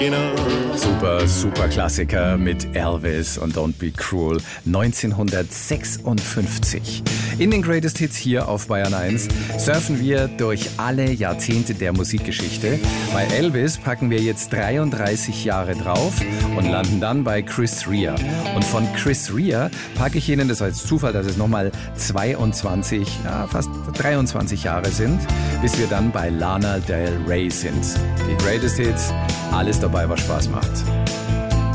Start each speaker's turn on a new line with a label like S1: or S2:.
S1: Super, super Klassiker mit Elvis und Don't Be Cruel 1956. In den Greatest Hits hier auf Bayern 1 surfen wir durch alle Jahrzehnte der Musikgeschichte. Bei Elvis packen wir jetzt 33 Jahre drauf und landen dann bei Chris Rea. Und von Chris Rea packe ich Ihnen, das als Zufall, dass es nochmal 22, fast 23 Jahre sind, bis wir dann bei Lana Del Rey sind. Die Greatest Hits, alles dabei, was Spaß macht.